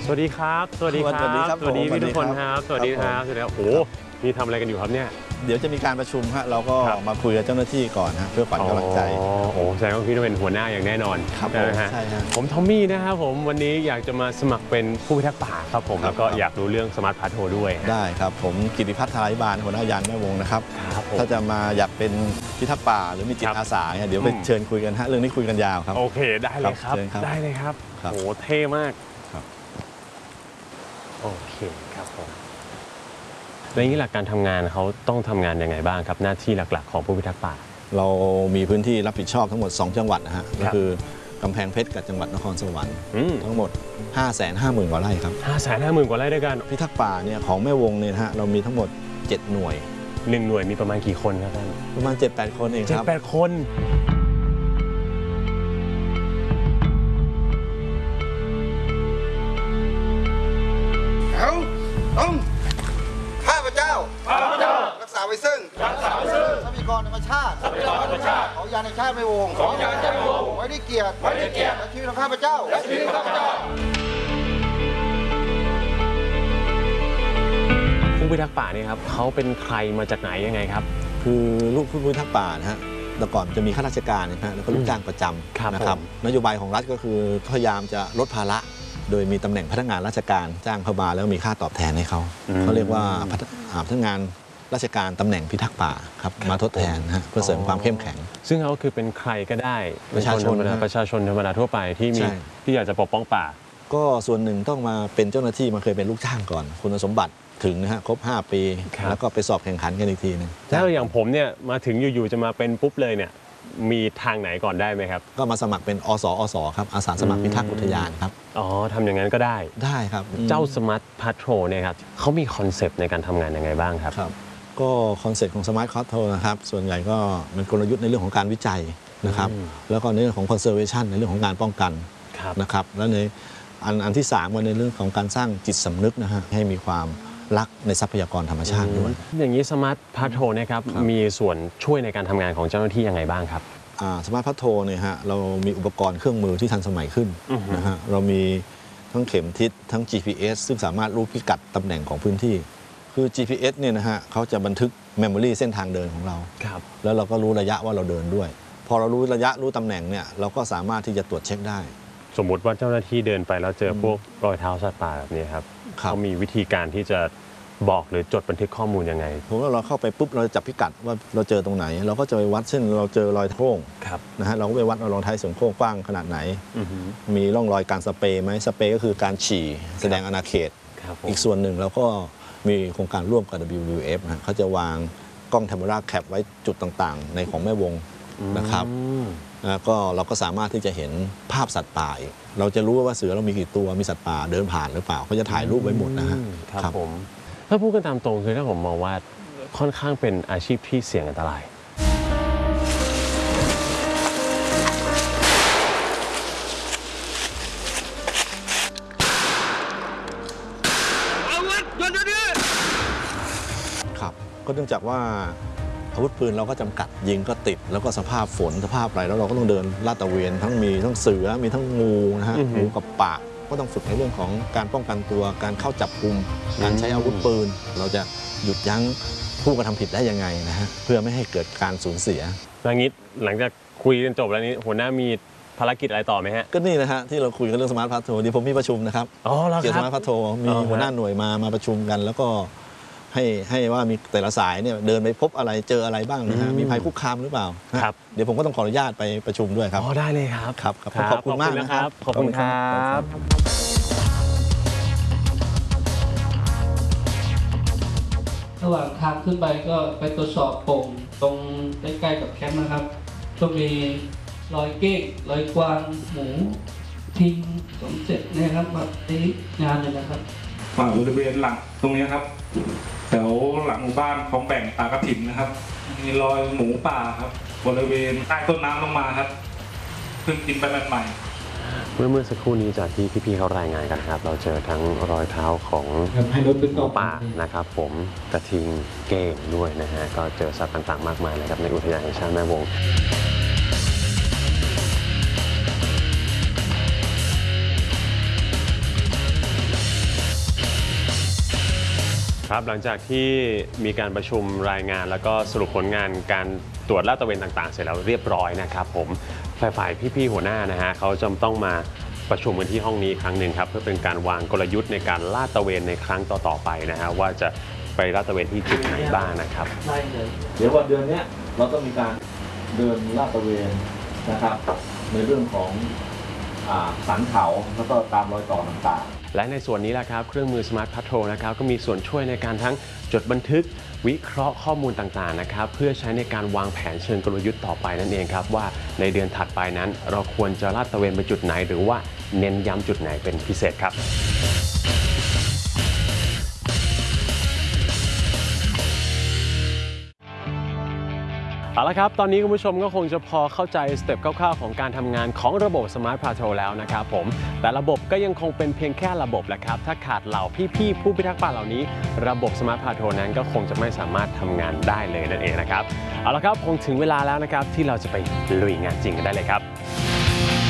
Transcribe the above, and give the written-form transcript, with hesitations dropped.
สวัสดีครับสวัสดีครับสวัสดีพี่ทุกคนครับสวัสดีครับสวัสดีครับโอ้นี่ทำอะไรกันอยู่ครับเนี่ยเดี๋ยวจะมีการประชุมฮะเราก็มาคุยกับเจ้าหน้าที่ก่อนนะเพื่อขวัญกำลังใจโอ้แสดงว่าพี่ต้องเป็นหัวหน้าอย่างแน่นอนครับใช่ครับผมทอมมี่นะครับผมวันนี้อยากจะมาสมัครเป็นผู้พิทักษ์ป่าครับผมแล้วก็อยากรู้เรื่องสมาร์ทพาร์ทโฮด้วยได้ครับผมกิติพัฒน์ธาราภิบาลหัวหน้ายานแม่วงนะครับถ้าจะมาอยากเป็นพิทักษ์ป่าหรือมีจิตอาสาเดี๋ยวไปเชิญคุยกันฮะเรื่องนี้คุยกันยาวครับโอเคได้เลยครับได้เลยครับโอ้เท่มากโอเคครับผมแล้วนี้หลักการทำงานเขาต้องทำงานยังไงบ้างครับหน้าที่หลักๆของผู้พิทักษ์ป่าเรามีพื้นที่รับผิดชอบทั้งหมด2จังหวัดนะฮะก็คือกำแพงเพชรกับจังหวัดนครสวรรค์ทั้งหมด 550,000 กว่าไร่ครับ 550,000 กว่าไร่ด้วยกันพิทักษ์ป่าเนี่ยของแม่วงเนี่ยฮะเรามีทั้งหมด7หน่วย 1หน่วยมีประมาณกี่คนครับท่านประมาณ 7-8 คนเองครับ 7-8 คนข้าพเจ้ารักษาไว้ซึ่งทรัพยากรธรรมชาติของยานในชาติไม่วงไว้ด้วยเกียรติและชีวิตของข้าพเจ้าผู้พิทักษ์ป่านี่ครับเขาเป็นใครมาจากไหนยังไงครับคือลูกผู้พิทักษ์ป่านะฮะแต่ก่อนจะมีข้าราชการนะฮะแล้วก็ลูกจ้างประจำนะครับนโยบายของรัฐก็คือพยายามจะลดภาระโดยมีตำแหน่งพนักงานราชการจ้างเข้ามาแล้วมีค่าตอบแทนให้เขาเรียกว่าพนักงานราชการตำแหน่งพิทักษ์ป่าครับมาทดแทนเพื่อเสริมความเข้มแข็งซึ่งเขาคือเป็นใครก็ได้ประชาชนธรรมดาทั่วไปที่อยากจะปกป้องป่าก็ส่วนหนึ่งต้องมาเป็นเจ้าหน้าที่มาเคยเป็นลูกจ้างก่อนคุณสมบัติถึงนะฮะครบ5 ปีแล้วก็ไปสอบแข่งขันกันอีกทีนึงแล้วอย่างผมเนี่ยมาถึงอยู่ๆจะมาเป็นปุ๊บเลยเนี่ยมีทางไหนก่อนได้ไหมครับก็มาสมัครเป็นอสครับอาสาสมัครพิทักษ์อุทยานครับอ๋อทำอย่างนั้นก็ได้ครับเจ้าสมาร์ทพาโทรเนี่ยครับเขามีคอนเซปต์ในการทำงานยังไงบ้างครับก็คอนเซปต์ของสมาร์ทพาโทรนะครับส่วนใหญ่ก็เป็นกลยุทธ์ในเรื่องของการวิจัยนะครับแล้วก็ในเรื่องของคอนเซอร์เวชันในเรื่องของการป้องกันนะครับแล้วในอันที่3ก็ในเรื่องของการสร้างจิตสำนึกนะฮะให้มีความรักในทรัพยากรธรรมชาติด้วยอย่างนี้สมาร์ทพาโทรนะครับมีส่วนช่วยในการทำงานของเจ้าหน้าที่ยังไงบ้างครับสมาร์ทพาโทรเนี่ยฮะเรามีอุปกรณ์เครื่องมือที่ทันสมัยขึ้นนะฮะเรามีทั้งเข็มทิศทั้ง GPS ซึ่งสามารถรู้พิกัดตำแหน่งของพื้นที่คือ GPS เนี่ยนะฮะเขาจะบันทึกเมมโมรีเส้นทางเดินของเราแล้วเราก็รู้ระยะว่าเราเดินด้วยพอเรารู้ระยะรู้ตำแหน่งเนี่ยเราก็สามารถที่จะตรวจเช็คได้สมมุติว่าเจ้าหน้าที่เดินไปแล้วเจอพวกรอยเท้าสัตว์ป่าแบบนี้ครับเขามีวิธีการที่จะบอกหรือจดบันทึกข้อมูลยังไงผมว่าเราเข้าไปปุ๊บเราจับพิกัดว่าเราเจอตรงไหนเราก็จะไปวัดเช่นเราเจอรอยโค้งนะฮะเราก็ไปวัดรอยท้ายส่วนโค้งกว้างขนาดไหนมีร่องรอยการสเปรย์ไหมสเปรย์ก็คือการฉี่แสดงอาณาเขตอีกส่วนหนึ่งเราก็มีโครงการร่วมกับ WWF นะเขาจะวางกล้อง Camera Cap ไว้จุดต่างๆในของแม่วงนะครับแล้วก็เราก็สามารถที่จะเห็นภาพสัตว์ป่าเราจะรู้ว่าเสือเรามีกี่ตัวมีสัตว์ป่าเดินผ่านหรือเปล่าเขาจะถ่ายรูปไว้หมดนะฮะครับผมถ้าพูดกันตามตรงคือถ้าผมมองว่าค่อนข้างเป็นอาชีพที่เสี่ยงอันตรายครับก็เนื่องจากว่าอาวุธปืนเราก็จำกัดยิงก็ติดแล้วก็สภาพฝนสภาพอะไรแล้วเราก็ต้องเดินลาดตระเวนมีทั้งเสือมีทั้งงูนะฮะงูกับปากก็ต้องฝึกในเรื่องของการป้องกันตัวการเข้าจับกุมการใช้อาวุธปืนเราจะหยุดยั้งผู้กระทำผิดได้ยังไงนะฮะเพื่อไม่ให้เกิดการสูญเสียอย่างนี้หลังจากคุยกันจบแล้วนี้หัวหน้ามีภารกิจอะไรต่อไหมฮะก็นี่นะฮะที่เราคุยกันเรื่องสมาร์ทพาโทรดีผมมีประชุมนะครับเกี่ยวกับสมาร์ทพาโทรมีหัวหน้าหน่วยมาประชุมกันแล้วก็ให้ว่ามีแต่ละสายเนี่ยเดินไปพบอะไรเจออะไรบ้างนะฮะมีภัยคุกคามหรือเปล่าครับเดี๋ยวผมก็ต้องขออนุญาตไปประชุมด้วยครับได้เลยครับครับขอบคุณมากนะครับขอบคุณครับระหว่างทางขึ้นไปก็ไปตรวจสอบโป่งตรงใกล้ๆกับแคมป์นะครับก็มีรอยเก้งรอยกวางหมูทิ้งสมเสร็จนะครับมาที่งานเลยนะครับฝั่งบริเวณหลังตรงนี้ครับแถวหลังหมู่บ้านของแบ่งตากระถิ่นนะครับมีรอยหมูป่าครับบริเวณใต้ต้นน้ำลงมาครับเพิ่งกินไปใหม่เมื่อสักครู่นี้จากที่พี่ๆเขารายงานกันครับเราเจอทั้งรอยเท้าของหมูป่านะครับผมกระทิงเก้งด้วยนะฮะก็เจอสัตว์ต่างๆมากมายนะครับในอุทยานแห่งชาติแม่วงครับหลังจากที่มีการประชุมรายงานแล้วก็สรุปผลงานการตรวจลาดตระเวนต่างๆเสร็จแล้วเรียบร้อยนะครับผมฝ่ายพี่ๆหัวหน้านะฮะเขาจะต้องมาประชุมกันที่ห้องนี้ครั้งหนึ่งครับเพื่อเป็นการวางกลยุทธ์ในการลาดตระเวนในครั้งต่อๆไปนะฮะว่าจะไปลาดตระเวนที่จุดไหนบ้างนะครับเดี๋ยววันเดือนนี้เราต้องมีการเดินลาดตระเวนนะครับในเรื่องของสันเขาแล้วก็ตามรอยต่อต่างๆและในส่วนนี้แหละครับเครื่องมือ Smart Patrol นะครับก็มีส่วนช่วยในการทั้งจดบันทึกวิเคราะห์ข้อมูลต่างๆนะครับเพื่อใช้ในการวางแผนเชิงกลยุทธ์ต่อไปนั่นเองครับว่าในเดือนถัดไปนั้นเราควรจะลาดตระเวนไปจุดไหนหรือว่าเน้นย้ำจุดไหนเป็นพิเศษครับเอาละครับตอนนี้คุณผู้ชมก็คงจะพอเข้าใจสเต็ปคร่าวๆของการทำงานของระบบ Smart Patrol แล้วนะครับผมแต่ระบบก็ยังคงเป็นเพียงแค่ระบบแหละครับถ้าขาดเหล่าพี่ๆผู้พิทักษ์ป่าเหล่านี้ระบบ Smart Patrol นั้นก็คงจะไม่สามารถทำงานได้เลยนั่นเองนะครับเอาละครับคงถึงเวลาแล้วนะครับที่เราจะไปลุยงานจริงกันได้เลยครับ